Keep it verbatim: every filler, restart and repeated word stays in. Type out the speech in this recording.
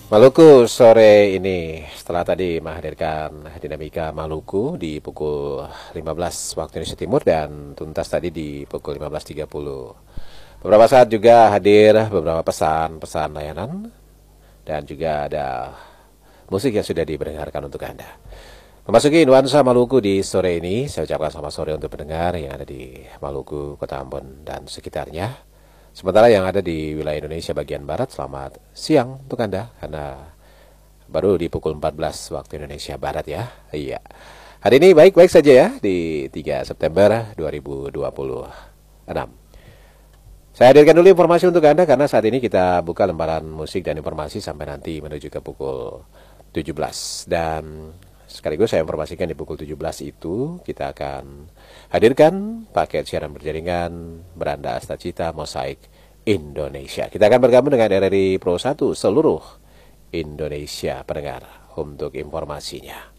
Maluku sore ini setelah tadi menghadirkan dinamika Maluku di pukul lima belas waktu Indonesia Timur dan tuntas tadi di pukul lima belas tiga puluh. Beberapa saat juga hadir beberapa pesan-pesan layanan dan juga ada musik yang sudah diperdengarkan untuk Anda. Memasuki nuansa Maluku di sore ini, saya ucapkan selamat sore untuk pendengar yang ada di Maluku, Kota Ambon dan sekitarnya. Sementara yang ada di wilayah Indonesia bagian Barat, selamat siang untuk Anda, karena baru di pukul empat belas waktu Indonesia Barat ya. Iya. Hari ini baik-baik saja ya, di tiga September dua ribu dua puluh enam. Saya hadirkan dulu informasi untuk Anda, karena saat ini kita buka lembaran musik dan informasi sampai nanti menuju ke pukul tujuh belas. Dan sekaligus saya informasikan di pukul tujuh belas itu kita akan hadirkan paket siaran berjaringan Beranda Astacita Mosaik Indonesia. Kita akan bergabung dengan R R I Pro satu seluruh Indonesia pendengar untuk informasinya.